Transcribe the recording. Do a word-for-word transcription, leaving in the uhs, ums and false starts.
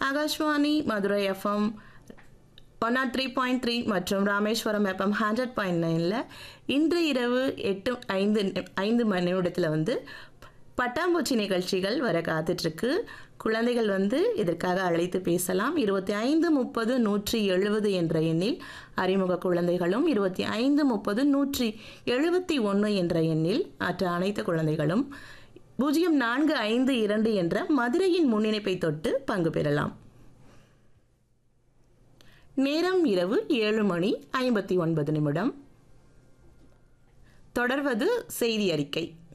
Akashvani Madurai FM one not three point three மற்றும் Rameswaram FM hundred point நைனில் இன்று இரவு எட்டு ஐந்து ஐந்து மணி நிமிடத்தில் வந்து பட்டாம்பூச்சி நிகழ்ச்சிகள் வர காத்துட்ருக்கு. குழந்தைகள் வந்து இதற்காக அழைத்து பேசலாம். இருபத்தி ஐந்து முப்பது நூற்றி எழுபது என்ற எண்ணில் அறிமுக குழந்தைகளும், இருபத்தி ஐந்து முப்பது நூற்றி எழுபத்தி ஒன்று என்ற எண்ணில் மற்ற அனைத்து குழந்தைகளும் பூஜ்ஜியம் நான்கு ஐந்து இரண்டு என்ற மதுரையின் முன்னிணைப்பை தொட்டு பங்கு பெறலாம். நேரம் இரவு ஏழு மணி ஐம்பத்தி ஒன்பது நிமிடம். தொடர்வது செய்தி அறிக்கை.